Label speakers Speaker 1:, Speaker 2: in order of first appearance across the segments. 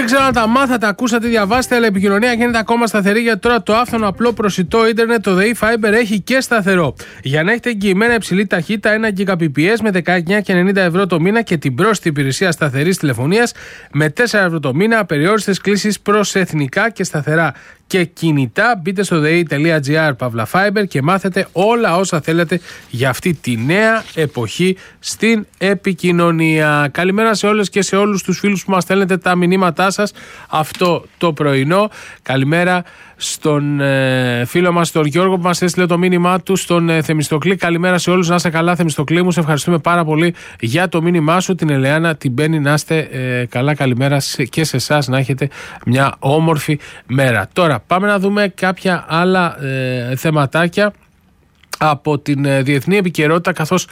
Speaker 1: Δεν ξέρω αν τα μάθατε, ακούσατε, διαβάσετε, αλλά η επικοινωνία γίνεται ακόμα σταθερή, γιατί τώρα το άφθονο απλό προσιτό ίντερνετ, το ΔΕΗ Fiber, έχει και σταθερό. Για να έχετε εγγυημένα υψηλή ταχύτητα 1 Gbps με 19,90 ευρώ το μήνα και την πρόσθετη υπηρεσία σταθερής τηλεφωνίας με 4 ευρώ το μήνα, απεριόριστες κλήσεις προς εθνικά και σταθερά και κινητά. Μπείτε στο dei.gr/fiber και μάθετε όλα όσα θέλετε για αυτή τη νέα εποχή στην επικοινωνία. Καλημέρα σε όλες και σε όλους τους φίλους που μας στέλνετε τα μηνύματά σας αυτό το πρωινό. Καλημέρα στον φίλο μας τον Γιώργο που μας έστειλε το μήνυμά του, στον Θεμιστοκλή. Καλημέρα σε όλους, να είστε καλά Θεμιστοκλή μου, σε ευχαριστούμε πάρα πολύ για το μήνυμά σου. Την Ελεάνα, την Μπέννη, να είστε καλά, καλημέρα και σε εσάς, να έχετε μια όμορφη μέρα. Τώρα πάμε να δούμε κάποια άλλα θεματάκια από την διεθνή επικαιρότητα, καθώς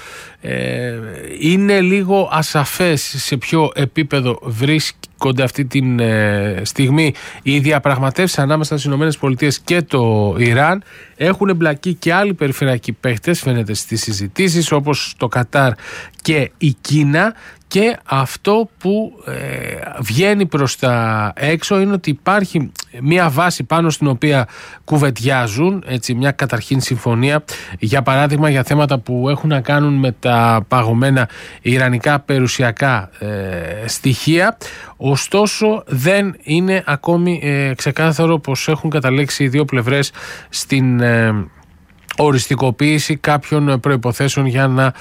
Speaker 1: είναι λίγο ασαφές σε ποιο επίπεδο βρίσκονται αυτή τη στιγμή οι διαπραγματεύσεις ανάμεσα στις ΗΠΑ και το Ιράν. Έχουν εμπλακεί και άλλοι περιφερειακοί παίχτες, φαίνεται, στις συζητήσεις, όπως το Κατάρ και η Κίνα. Και αυτό που βγαίνει προς τα έξω είναι ότι υπάρχει μια βάση πάνω στην οποία κουβεντιάζουν, έτσι, μια καταρχήν συμφωνία, για παράδειγμα για θέματα που έχουν να κάνουν με τα παγωμένα ιρανικά περιουσιακά στοιχεία. Ωστόσο δεν είναι ακόμη ξεκάθαρο πως έχουν καταλήξει οι δύο πλευρές στην οριστικοποίηση κάποιων προϋποθέσεων για να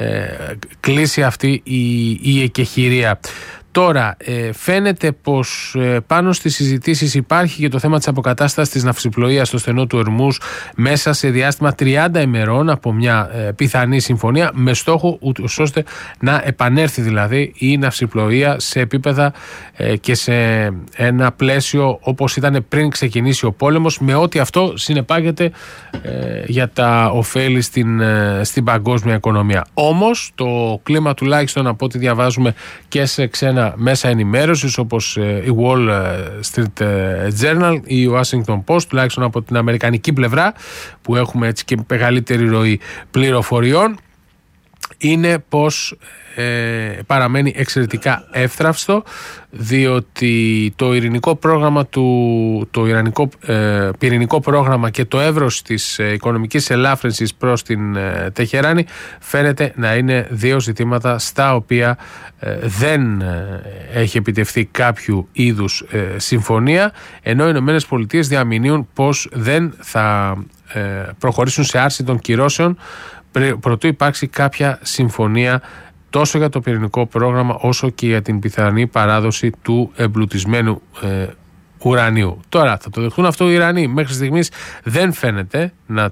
Speaker 1: κλείσει αυτή η εκεχηρία. Τώρα φαίνεται πως πάνω στις συζητήσεις υπάρχει και το θέμα της αποκατάστασης της ναυσιπλοείας στο στενό του Ορμούζ μέσα σε διάστημα 30 ημερών από μια πιθανή συμφωνία, με στόχο ούτως ώστε να επανέλθει δηλαδή η ναυσιπλοεία σε επίπεδα και σε ένα πλαίσιο όπως ήταν πριν ξεκινήσει ο πόλεμος, με ό,τι αυτό συνεπάγεται για τα ωφέλη στην παγκόσμια οικονομία. Όμως το κλίμα, τουλάχιστον από ό,τι διαβάζουμε και σε ξένα μέσα ενημέρωσης όπως η Wall Street Journal ή η Washington Post, τουλάχιστον από την αμερικανική πλευρά που έχουμε έτσι και μεγαλύτερη ροή πληροφοριών, είναι πως παραμένει εξαιρετικά εύθραυστο, διότι το ειρηνικό πρόγραμμα το ιρανικό πυρηνικό πρόγραμμα και το εύρος της οικονομικής ελάφρυνσης προς την Τεχεράνη φαίνεται να είναι δύο ζητήματα στα οποία δεν έχει επιτευχθεί κάποιο είδους συμφωνία, ενώ οι ΗΠΑ διαμηνύουν πως δεν θα προχωρήσουν σε άρση των κυρώσεων προτού υπάρξει κάποια συμφωνία τόσο για το πυρηνικό πρόγραμμα όσο και για την πιθανή παράδοση του εμπλουτισμένου ουρανίου. Τώρα θα το δεχτούν αυτό οι Ιρανοί. Μέχρι στιγμής δεν φαίνεται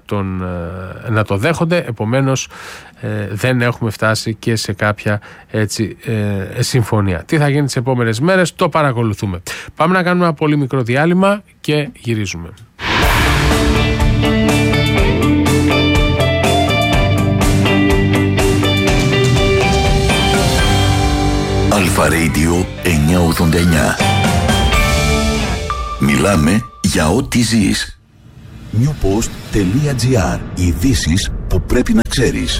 Speaker 1: να το δέχονται, επομένως δεν έχουμε φτάσει και σε κάποια έτσι συμφωνία. Τι θα γίνει τις επόμενες μέρες το παρακολουθούμε. Πάμε να κάνουμε ένα πολύ μικρό διάλειμμα και γυρίζουμε.
Speaker 2: Αλφα Radio 989. Μιλάμε για ό,τι ζεις. Newpost.gr. Ειδήσεις που πρέπει να ξέρεις.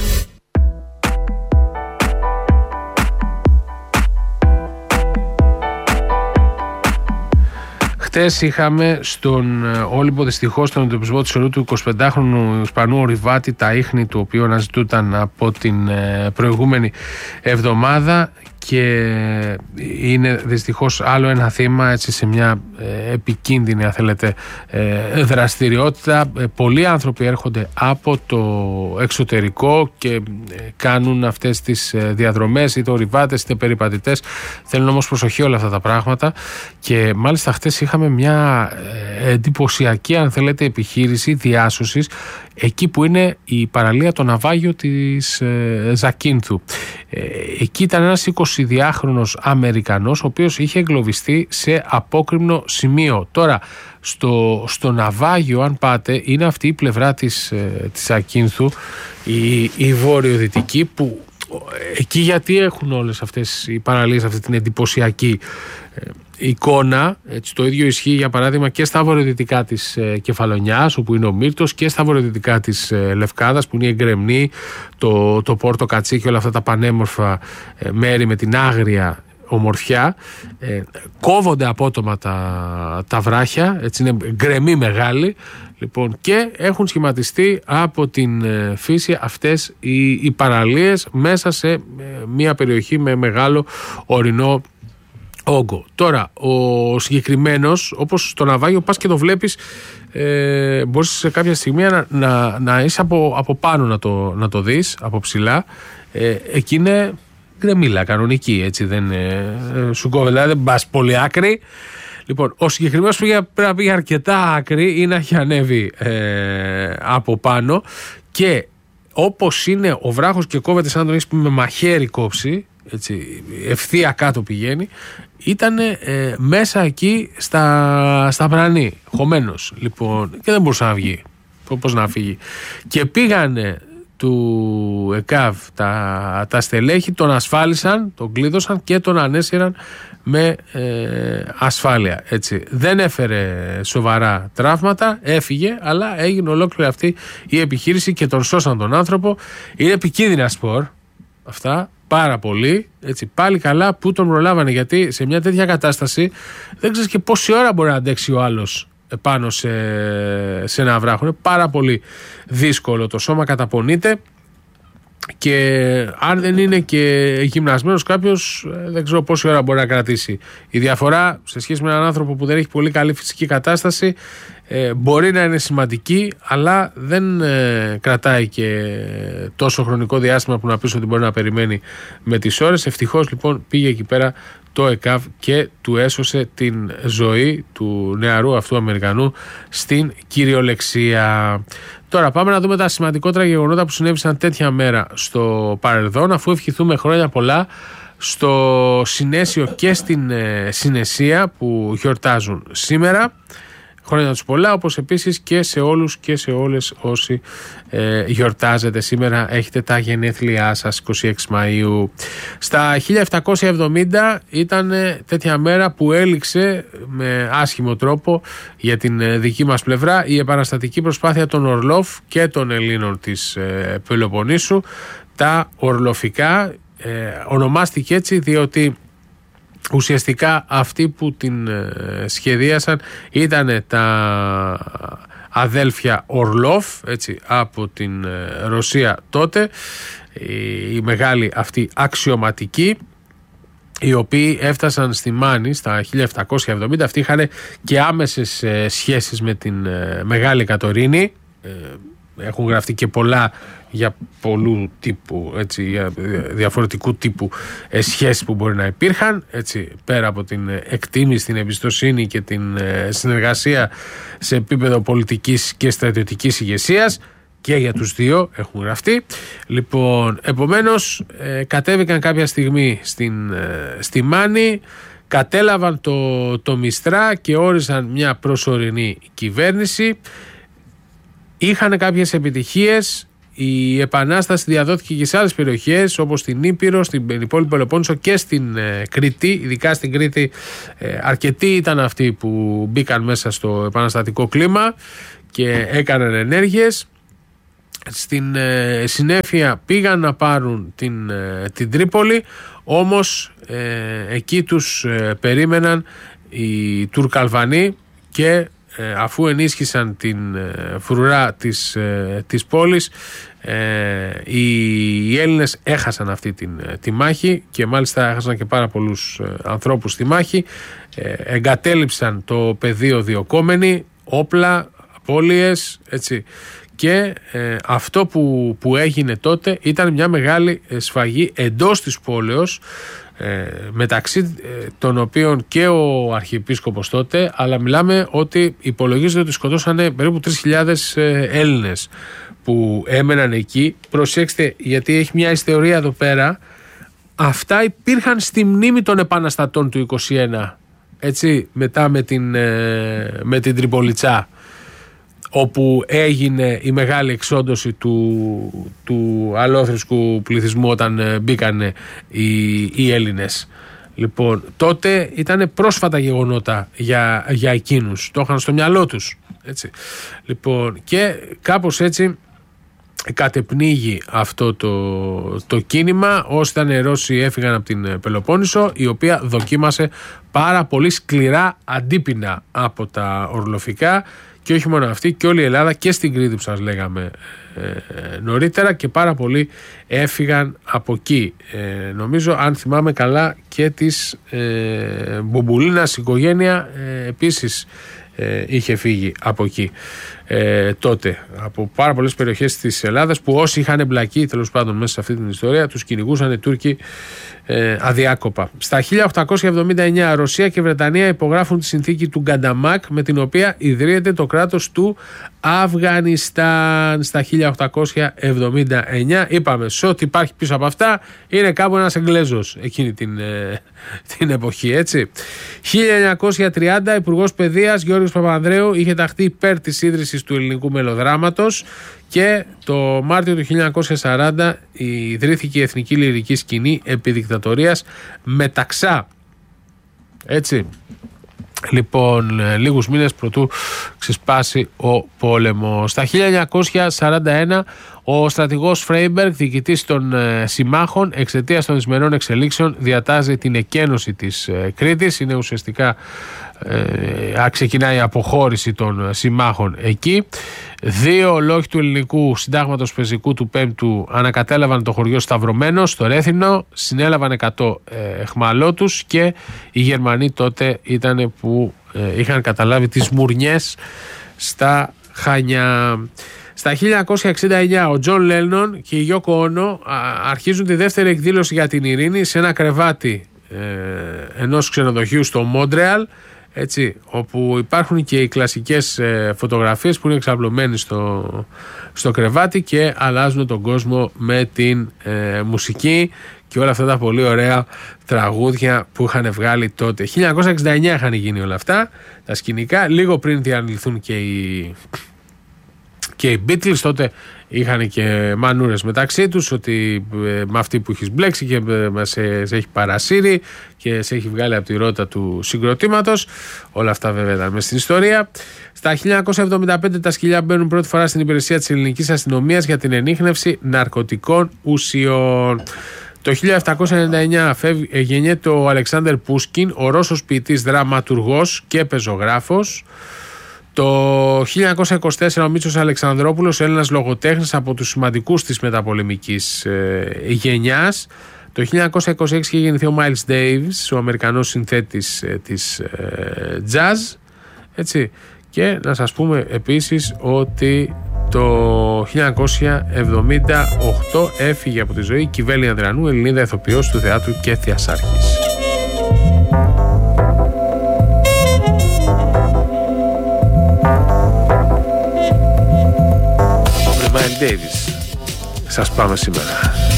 Speaker 1: Χτες είχαμε στον Όλυμπο δυστυχώς τον εντοπισμό του σωρού του 25χρονου Ισπανού ορειβάτη, τα ίχνη του οποίου αναζητούταν από την προηγούμενη εβδομάδα, και είναι δυστυχώς άλλο ένα θύμα έτσι, σε μια επικίνδυνη, αν θέλετε, δραστηριότητα. Πολλοί άνθρωποι έρχονται από το εξωτερικό και κάνουν αυτές τις διαδρομές, είτε ορειβάτες είτε περιπατητές. Θέλουν όμως προσοχή όλα αυτά τα πράγματα, και μάλιστα χτες είχαμε μια εντυπωσιακή, αν θέλετε, επιχείρηση διάσωσης εκεί που είναι η παραλία το ναυάγιο της Ζακίνθου. Εκεί ήταν ένας 22χρονος Αμερικανός ο οποίος είχε εγκλωβιστεί σε απόκρημνο σημείο. Τώρα στο ναυάγιο, αν πάτε, είναι αυτή η πλευρά της Ζακίνθου, η βορειοδυτική, που εκεί γιατί έχουν όλες αυτές οι παραλίες αυτή την εντυπωσιακή εικόνα. Έτσι, το ίδιο ισχύει για παράδειγμα και στα βορειοδυτικά της Κεφαλονιάς, όπου είναι ο Μύρτος, και στα βορειοδυτικά της Λευκάδας, που είναι η Εγκρεμνή, το Πόρτο Κατσί και όλα αυτά τα πανέμορφα μέρη με την άγρια ομορφιά, κόβονται απότομα τα βράχια, έτσι είναι γκρεμοί μεγάλοι, λοιπόν, και έχουν σχηματιστεί από την φύση αυτές οι παραλίες μέσα σε μια περιοχή με μεγάλο ορεινό όγκο. Τώρα, ο συγκεκριμένος, όπως στο ναυάγιο πας και το βλέπεις, μπορείς σε κάποια στιγμή να είσαι από πάνω να το δεις, από ψηλά. Εκεί είναι γκρεμίλα κανονική, έτσι, δεν σου κόβει, δηλαδή δεν πας πολύ άκρη. Λοιπόν, ο συγκεκριμένος πρέπει να πήγε αρκετά άκρη ή να έχει ανέβει από πάνω, και όπως είναι ο βράχος και κόβεται σαν να τον έχεις με μαχαίρι κόψει, έτσι, ευθεία κάτω πηγαίνει, ήταν μέσα εκεί στα βρανή, χωμένος, λοιπόν, και δεν μπορούσε να βγει. Πώς να φύγει? Και πήγανε του ΕΚΑΒ τα στελέχη, τον ασφάλισαν, τον κλείδωσαν και τον ανέσυραν με ασφάλεια, έτσι. Δεν έφερε σοβαρά τραύματα, έφυγε, αλλά έγινε ολόκληρη αυτή η επιχείρηση και τον σώσαν τον άνθρωπο. Είναι επικίνδυνα σπορ αυτά, πάρα πολύ, έτσι. Πάλι καλά που τον προλάβανε, γιατί σε μια τέτοια κατάσταση δεν ξέρεις και πόση ώρα μπορεί να αντέξει ο άλλος πάνω σε ένα βράχο. Είναι πάρα πολύ δύσκολο, το σώμα καταπονείται, και αν δεν είναι και γυμνασμένος κάποιος, δεν ξέρω πόση ώρα μπορεί να κρατήσει. Η διαφορά σε σχέση με έναν άνθρωπο που δεν έχει πολύ καλή φυσική κατάσταση μπορεί να είναι σημαντική, αλλά δεν κρατάει και τόσο χρονικό διάστημα που να πεις ότι μπορεί να περιμένει με τις ώρες. Ευτυχώς λοιπόν πήγε εκεί πέρα το ΕΚΑΒ και του έσωσε την ζωή του νεαρού αυτού Αμερικανού στην κυριολεξία. Τώρα πάμε να δούμε τα σημαντικότερα γεγονότα που συνέβησαν τέτοια μέρα στο παρελθόν, αφού ευχηθούμε χρόνια πολλά στο Συνέσιο και στην Συνεσία που γιορτάζουν σήμερα. Χρόνια τους πολλά, όπως επίσης και σε όλους και σε όλες όσοι γιορτάζετε σήμερα, έχετε τα γενέθλιά σας 26 Μαΐου. Στα 1770 ήταν τέτοια μέρα που έληξε με άσχημο τρόπο για την δική μας πλευρά η επαναστατική προσπάθεια των Ορλόφ και των Ελλήνων της Πελοποννήσου. Τα Ορλοφικά ονομάστηκε έτσι διότι ουσιαστικά αυτοί που την σχεδίασαν ήταν τα αδέλφια Ορλόφ, έτσι, από την Ρωσία τότε, οι μεγάλοι αυτοί αξιωματικοί, οι οποίοι έφτασαν στη Μάνη στα 1770. Αυτοί είχαν και άμεσες σχέσεις με την Μεγάλη Κατορίνη. Έχουν γραφτεί και πολλά για πολλού τύπου, έτσι, για διαφορετικού τύπου σχέσεις που μπορεί να υπήρχαν, έτσι, πέρα από την εκτίμηση, την εμπιστοσύνη και την συνεργασία σε επίπεδο πολιτικής και στρατιωτικής ηγεσίας, και για τους δύο έχουν γραφτεί. Λοιπόν, επομένως κατέβηκαν κάποια στιγμή στη Μάνη, κατέλαβαν το Μιστρά και όρισαν μια προσωρινή κυβέρνηση. Είχαν κάποιες επιτυχίες. Η Επανάσταση διαδόθηκε και σε άλλες περιοχές, όπως στην Ήπειρο, στην υπόλοιπη Πελοπόννησο και στην Κρήτη. Ειδικά στην Κρήτη αρκετοί ήταν αυτοί που μπήκαν μέσα στο επαναστατικό κλίμα και έκαναν ενέργειες. Στην συνέφεια πήγαν να πάρουν την Τρίπολη, όμως εκεί τους περίμεναν οι Τουρκαλβανοί και αφού ενίσχυσαν την φρουρά της πόλης, οι Έλληνες έχασαν αυτή τη μάχη, και μάλιστα έχασαν και πάρα πολλούς ανθρώπους στη μάχη. Εγκατέλειψαν το πεδίο διοκόμενοι, όπλα, απώλειες, έτσι. Και αυτό που έγινε τότε ήταν μια μεγάλη σφαγή εντός της πόλεως, μεταξύ των οποίων και ο Αρχιεπίσκοπος τότε, αλλά μιλάμε ότι υπολογίζεται ότι σκοτώσανε περίπου 3.000 Έλληνες που έμεναν εκεί. Προσέξτε, γιατί έχει μια ιστορία εδώ πέρα. Αυτά υπήρχαν στη μνήμη των επαναστατών του 21, έτσι, μετά με την Τριπολιτσά, όπου έγινε η μεγάλη εξόντωση του αλόθρησκου πληθυσμού όταν μπήκαν οι Έλληνες. Λοιπόν, τότε ήταν πρόσφατα γεγονότα για εκείνους. Το είχαν στο μυαλό τους. Έτσι. Λοιπόν, και κάπως έτσι κατεπνίγει αυτό το κίνημα. Όσοι ήταν Ρώσοι έφυγαν από την Πελοπόννησο, η οποία δοκίμασε πάρα πολύ σκληρά αντίπεινα από τα ορλοφικά, και όχι μόνο αυτή, και όλη η Ελλάδα, και στην Κρήτη που σας λέγαμε νωρίτερα, και πάρα πολλοί έφυγαν από εκεί. Νομίζω, αν θυμάμαι καλά, και της Μπουμπουλίνας οικογένεια επίσης είχε φύγει από εκεί τότε, από πάρα πολλές περιοχές της Ελλάδας, που όσοι είχαν εμπλακεί τέλος πάντων μέσα σε αυτή την ιστορία τους κυνηγούσαν οι Τούρκοι αδιάκοπα. Στα 1879 Ρωσία και Βρετανία υπογράφουν τη συνθήκη του Γκανταμάκ, με την οποία ιδρύεται το κράτος του Αφγανιστάν στα 1879. Είπαμε, σε ό,τι υπάρχει πίσω από αυτά είναι κάπου ένας Εγγλέζος εκείνη την εποχή, έτσι. 1930 Υπουργός Παιδείας Γιώργος Παπανδρέου είχε ταχθεί υπέρ της ίδρυσης του ελληνικού μελοδράματος, και το Μάρτιο του 1940 ιδρύθηκε η Εθνική Λυρική Σκηνή επί δικτατορίας Μεταξά. Έτσι. Λοιπόν, λίγους μήνες προτού ξεσπάσει ο πόλεμος. Στα 1941 ο στρατηγός Φρέιμπεργκ, διοικητής των συμμάχων, εξαιτίας των δυσμενών εξελίξεων διατάζει την εκένωση της Κρήτης. Είναι ουσιαστικά ξεκινάει η αποχώρηση των συμμάχων εκεί. 2 λόγοι του ελληνικού συντάγματος πεζικού του 5ου ανακατέλαβαν το χωριό Σταυρωμένο στο Ρέθυμνο, συνέλαβαν 100 αιχμαλώτους, και οι Γερμανοί τότε ήταν που είχαν καταλάβει τις μουρνιές στα Χανιά. Στα 1969 ο Τζον Λένον και η Γιόκο Όνο αρχίζουν τη δεύτερη εκδήλωση για την ειρήνη σε ένα κρεβάτι ενός ξενοδοχείου στο Μόντρεαλ, έτσι, όπου υπάρχουν και οι κλασικές φωτογραφίες που είναι εξαπλωμένοι στο κρεβάτι και αλλάζουν τον κόσμο με την μουσική και όλα αυτά τα πολύ ωραία τραγούδια που είχαν βγάλει τότε. 1969 είχαν γίνει όλα αυτά τα σκηνικά, λίγο πριν διανυλθούν και οι Beatles. Τότε είχαν και μανούρες μεταξύ τους, ότι με αυτή που έχεις μπλέξει και σε έχει παρασύρει και σε έχει βγάλει από τη ρότα του συγκροτήματος. Όλα αυτά βέβαια ήταν μες στην ιστορία. Στα 1975 τα σκυλιά μπαίνουν πρώτη φορά στην υπηρεσία της ελληνικής αστυνομίας για την ενίχνευση ναρκωτικών ουσιών. Το 1799 γεννιέται ο Αλεξάνδερ Πούσκιν, ο Ρώσος ποιητής, δραματουργός και πεζογράφος. Το 1924 ο Μίτσος Αλεξανδρόπουλος, Έλληνας λογοτέχνης από τους σημαντικούς της μεταπολεμικής γενιάς. Το 1926 είχε γεννηθεί ο Miles Davis, ο Αμερικανός συνθέτης της jazz. Έτσι. Και να σας πούμε επίσης ότι το 1978 έφυγε από τη ζωή η Κιβέλη Ανδριανού, Ελληνίδα ηθοποιός του θεάτρου και θεασάρχης. Miles Davis. Σας πάμε σήμερα.